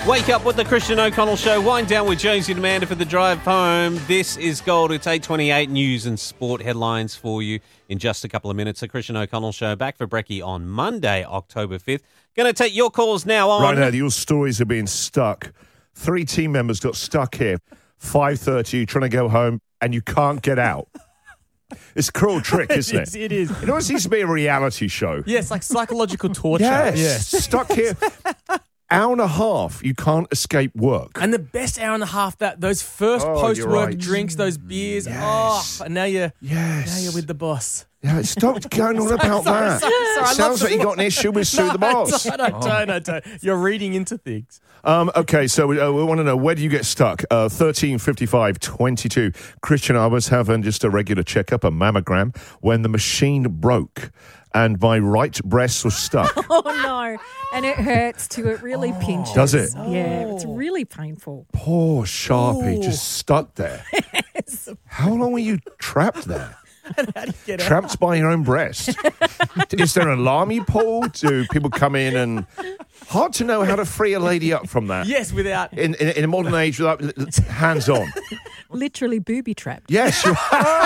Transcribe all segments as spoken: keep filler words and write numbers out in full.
Wake up with the Christian O'Connell Show. Wind down with Jonesy and Amanda for the drive home. This is Gold. It's eight twenty-eight. News and sport headlines for you in just a couple of minutes. The Christian O'Connell Show back for Brekkie on Monday, October fifth. Going to take your calls now on... Right now, your stories are being stuck. Three team members got stuck here. five thirty, trying to go home, and you can't get out. It's a cruel trick, isn't it? It is. It always needs to be a reality show. Yes, like psychological torture. Yes. Yes. Stuck here. Hour and a half, you can't escape work. And the best hour and a half, that those first Oh, post-work you're right. drinks, those beers. Yes. Oh, and now you're, Yes. now you're with the boss. Yeah, stop going on about sorry, that. sorry, sorry, I Sounds love like you got an issue with Sue the Boss. I don't, I don't, I don't. You're reading into things. Um, okay, so we, uh, we want to know, where do you get stuck? Uh, thirteen fifty-five twenty-two. Christian, I was having just a regular checkup, a mammogram, when the machine broke and my right breast was stuck. Oh, no. And it hurts too. It really pinches. Does it? Yeah, it's really painful. Poor Sharpie, Ooh. just stuck there. How long were you trapped there? How do you get out? Trapped by your own breast. Is there an alarm you pull? Do people come in and... Hard to know how to free a lady up from that. Yes, without... In, in, in a modern age, without hands-on. Literally booby trapped. Yes. You...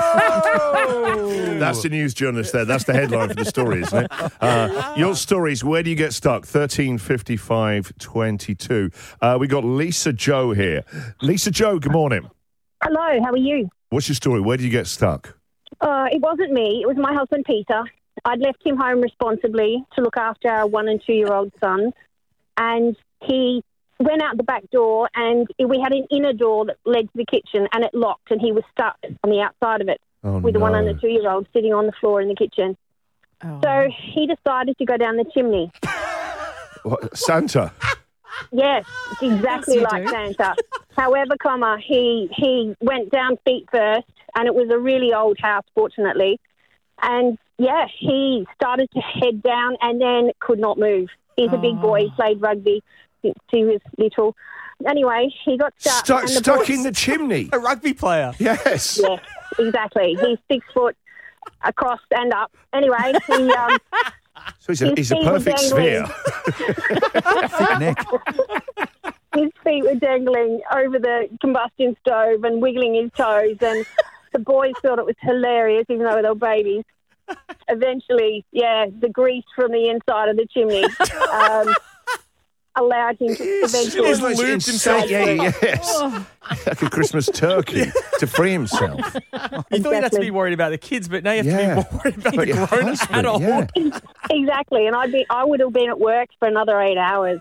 Oh! That's the news journalist there. That's the headline for the story, isn't it? Uh, your stories, where do you get stuck? thirteen fifty-five twenty-two. Uh, we got Lisa Joe here. Lisa Joe, good morning. Hello, how are you? What's your story? Where do you get stuck? Uh, it wasn't me. It was my husband, Peter. I'd left him home responsibly to look after our one- and two-year-old sons, and he went out the back door, and we had an inner door that led to the kitchen, and it locked, and he was stuck on the outside of it Oh, with the no. one- and the two-year-old sitting on the floor in the kitchen. Oh. So he decided to go down the chimney. What, Santa? Yes, it's exactly Yes, you like do. Santa. However, comma, he he went down feet first, and it was a really old house, fortunately. And, yeah, he started to head down and then could not move. He's a big boy. He played rugby since he was little. Anyway, he got stuck. Stuck, and the stuck boy- in the chimney. A rugby player. Yes. Yes, exactly. He's six foot across and up. Anyway, he... Um, So he's a, His he's a feet were perfect sphere. dangling. His feet were dangling over the combustion stove and wiggling his toes, and the boys thought it was hilarious, even though they were babies. Eventually, yeah, the grease from the inside of the chimney um, allowed him to eventually... It's like lubed insane. himself. Yeah, yes. Like a Christmas turkey to free himself. You thought you'd have to Exactly. be worried about the kids, but now you have Yeah. to be more worried about But the your grown husband, adult. yeah. Exactly, and I'd be, I would have been at work for another eight hours.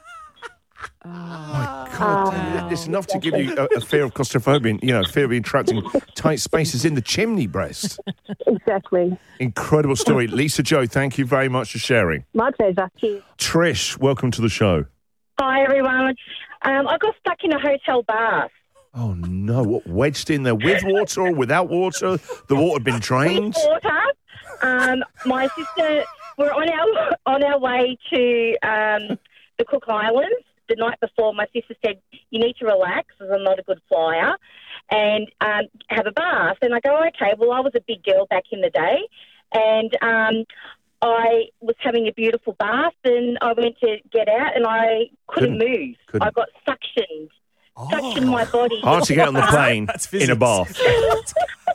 God, Oh. it's enough to give you a, a fear of claustrophobia, you know, fear of being trapped in tight spaces in the chimney breast. Exactly. Incredible story. Lisa Joe, thank you very much for sharing. My pleasure. Cheers. Trish, welcome to the show. Hi, everyone. Um, I got stuck in a hotel bath. Oh, no. What, wedged in there with water or without water? The water had been drained? Water. Um, my sister, we're on our on our way to um, the Cook Islands. The night before, my sister said, you need to relax, as I'm not a good flyer, and um, have a bath. And I go, okay, well, I was a big girl back in the day, and um, I was having a beautiful bath, and I went to get out, and I couldn't, Couldn't- move. couldn't. I got suctioned. Suctioned my body. Hard to get on the plane That's in a physics. bath.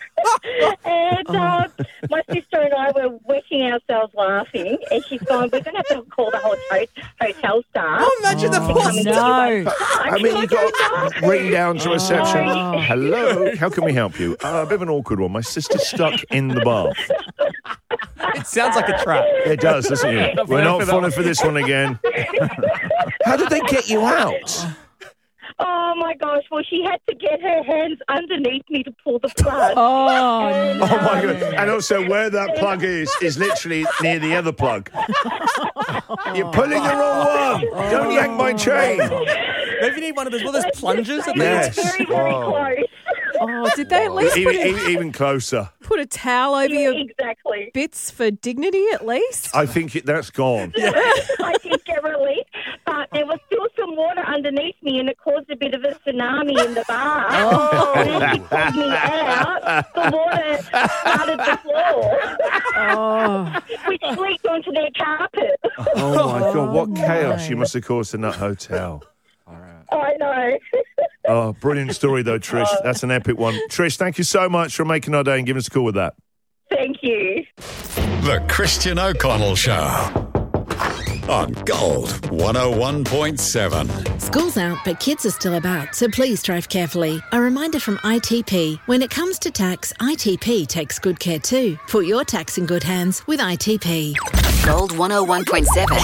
And uh, my sister and I were wetting ourselves laughing, and she's going, we're going to have to call the whole ho- hotel staff. Oh, imagine the Oh, boss. no. I mean, you got to ring down to reception. Oh. Hello, how can we help you? Uh, a bit of an awkward one. My sister's stuck in the bath. It sounds like a trap. It does, doesn't it? Not We're falling not for that falling one. for this one again. How did they get you out? Oh, my gosh. Well, she had to get her hands underneath me to pull the plug. Oh, And, no. Oh my um, god! And also, where that plug is is literally near the other plug. You're pulling the wrong one. Don't yank my chain. Maybe you need one of those, well, those plungers. That Yes. they- Very, very Oh. close. Oh, did they at least Even, put a, even, even closer. put a towel over Yeah, your exactly. bits for dignity at least? I think it, that's gone. I did get relief, but there was still some water underneath me, and it caused a bit of a tsunami in the bath. Oh. And as she pulled me out, the water flooded the floor, Oh, which leaked onto their carpet. Oh my god! What Oh, chaos my. you must have caused in that hotel. I know. Oh, brilliant story, though, Trish. That's an epic one. Trish, thank you so much for making our day and giving us a call with that. Thank you. The Christian O'Connell Show on Gold one oh one point seven. School's out, but kids are still about, so please drive carefully. A reminder from I T P. When it comes to tax, I T P takes good care too. Put your tax in good hands with I T P. Gold one oh one point seven.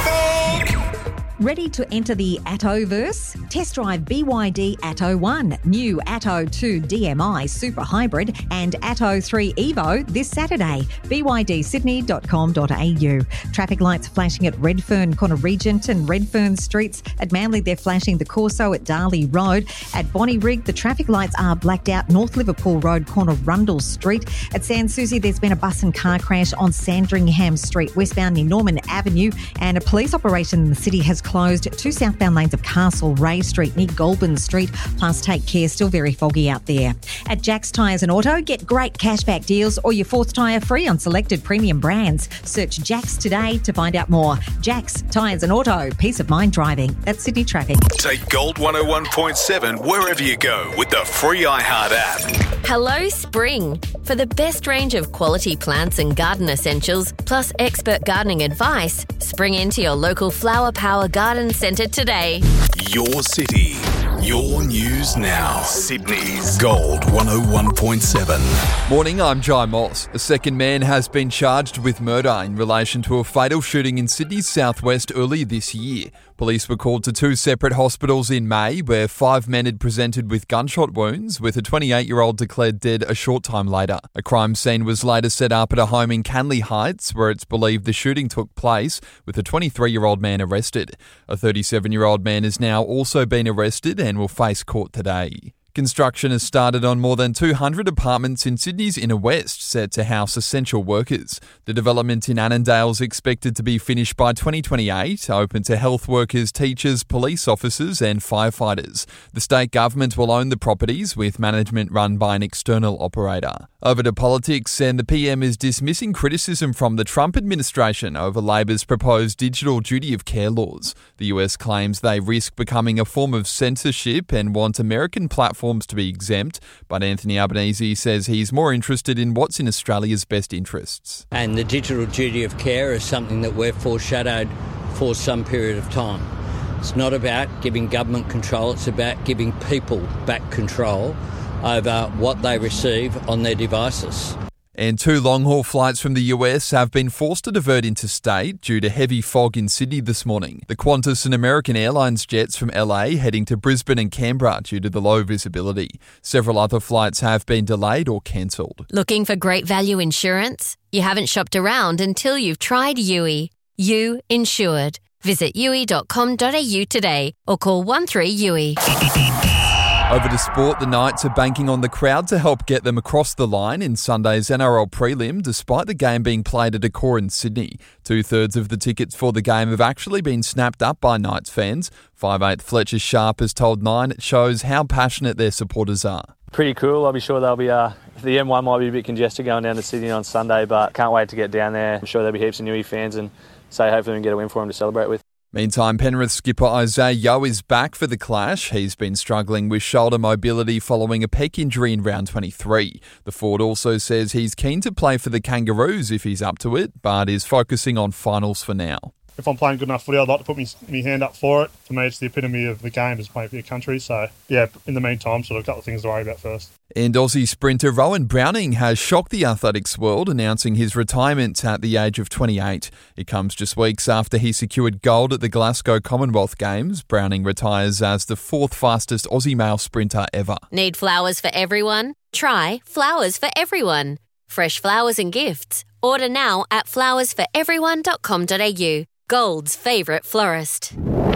Ready to enter the Atto-verse? Test drive B Y D Atto one, new Atto two D M I Super Hybrid and Atto three Evo this Saturday. b y d sydney dot com dot a u. Traffic lights flashing at Redfern, Corner Regent and Redfern Streets. At Manly, they're flashing the Corso at Darley Road. At Bonnyrigg, the traffic lights are blacked out North Liverpool Road, corner Rundle Street. At San Susie, there's been a bus and car crash on Sandringham Street, westbound near Norman Avenue. And a police operation in the city has closed two southbound lanes of Castle Ray Street near Goulburn Street. Plus, take care, still very foggy out there. At Jack's Tyres and Auto, get great cashback deals or your fourth tyre free on selected premium brands. Search Jack's today to find out more. Jack's Tyres and Auto, peace of mind driving. That's Sydney traffic. Take Gold one oh one point seven wherever you go with the free iHeart app. Hello, Spring. For the best range of quality plants and garden essentials, plus expert gardening advice, spring into your local Flower Power Garden Centre today. Your city, your news now. Sydney's Gold one oh one point seven. Morning, I'm Jai Moss. A second man has been charged with murder in relation to a fatal shooting in Sydney's southwest earlier this year. Police were called to two separate hospitals in May where five men had presented with gunshot wounds, with a twenty-eight-year-old declared dead a short time later. A crime scene was later set up at a home in Canley Heights where it's believed the shooting took place, with a twenty-three-year-old man arrested. A thirty-seven-year-old man has now also been arrested and will face court today. Construction has started on more than two hundred apartments in Sydney's inner west set to house essential workers. The development in Annandale is expected to be finished by twenty twenty-eight, open to health workers, teachers, police officers and firefighters. The state government will own the properties, with management run by an external operator. Over to politics, and the P M is dismissing criticism from the Trump administration over Labor's proposed digital duty of care laws. The U S claims they risk becoming a form of censorship and want American platforms to be exempt, but Anthony Albanese says he's more interested in what's in Australia's best interests. And the digital duty of care is something that we've foreshadowed for some period of time. It's not about giving government control, it's about giving people back control over what they receive on their devices. And two long-haul flights from the U S have been forced to divert interstate due to heavy fog in Sydney this morning. The Qantas and American Airlines jets from L A heading to Brisbane and Canberra due to the low visibility. Several other flights have been delayed or cancelled. Looking for great value insurance? You haven't shopped around until you've tried U I. You Insured. Visit u i dot com dot a u today or call one three U I. Over to sport, the Knights are banking on the crowd to help get them across the line in Sunday's N R L prelim, despite the game being played at Accor in Sydney. Two-thirds of the tickets for the game have actually been snapped up by Knights fans. five eighth Fletcher Sharp has told Nine it shows how passionate their supporters are. Pretty cool. I'll be sure they'll be, uh, the M one might be a bit congested going down to Sydney on Sunday, but can't wait to get down there. I'm sure there'll be heaps of Newey fans and say hopefully we can get a win for them to celebrate with. Meantime, Penrith skipper Isaiah Yeo is back for the clash. He's been struggling with shoulder mobility following a pec injury in round twenty-three. The forward also says he's keen to play for the Kangaroos if he's up to it, but is focusing on finals for now. If I'm playing good enough footy, I'd like to put me, me hand up for it. For me, it's the epitome of the game, is playing for your country. So, yeah, in the meantime, sort of a couple of things to worry about first. And Aussie sprinter Rowan Browning has shocked the athletics world, announcing his retirement at the age of twenty-eight. It comes just weeks after he secured gold at the Glasgow Commonwealth Games. Browning retires as the fourth fastest Aussie male sprinter ever. Need flowers for everyone? Try Flowers for Everyone. Fresh flowers and gifts. Order now at flowers for everyone dot com dot a u. Gold's favourite florist.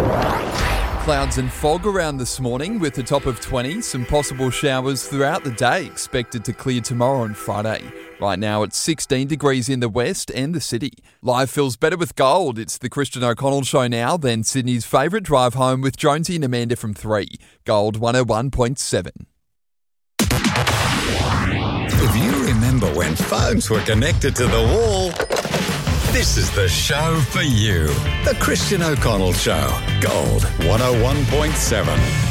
Clouds and fog around this morning with a top of twenty. Some possible showers throughout the day expected to clear tomorrow and Friday. Right now it's sixteen degrees in the west and the city. Life feels better with Gold. It's the Christian O'Connell Show now, then Sydney's favourite drive home with Jonesy and Amanda from three. Gold one oh one point seven. If you remember when phones were connected to the wall, This is the show for you. The Christian O'Connell Show. Gold one oh one point seven.